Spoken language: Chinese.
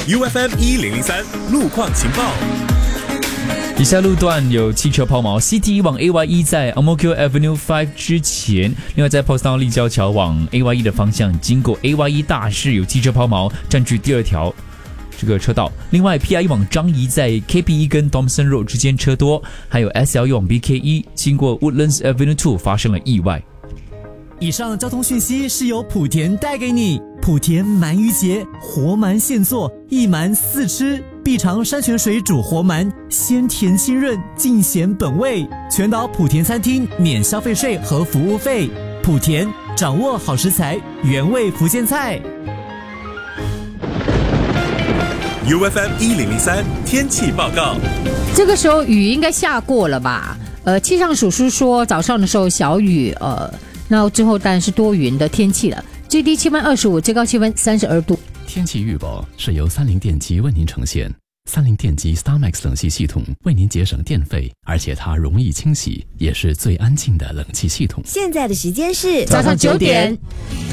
UFM 1003路况情报。 以下路段有汽车抛锚 ，CT 往 AYE 在 Ang Mo Kio Avenue 5之前，另外在 Portsdown 立交桥往 AYE 的方向，经过 AYE 大市有汽车抛锚，占据第二条这个车道。另外 PIE 往张仪在 KP1 跟 Thomson Road 之间车多，还有 SLE 往 BK1 经过 Woodlands Avenue 2发生了意外。 以上交通讯息是由莆田带给你。莆田鳗鱼节，活鳗现做，一鳗四吃，必尝山泉水煮活鳗，鲜甜清润，尽显本味。全岛莆田餐厅免消费税和服务费。莆田掌握好食材，原味福建菜。 UFM 1003天气报告。 这个时候雨应该下过了吧？气象署说早上的时候小雨，那之后当然是多云的天气了。最低气温25，最高气温32度。 天气预报是由三菱电机为您呈现。三菱电机 StarMax 冷气系统为您节省电费，而且它容易清洗，也是最安静的冷气系统。 现在的时间是早上9点。